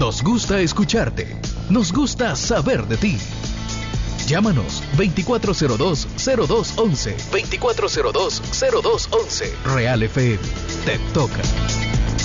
Nos gusta escucharte. Nos gusta saber de ti. Llámanos 2402-0211. 2402-0211. Real FM. Te toca.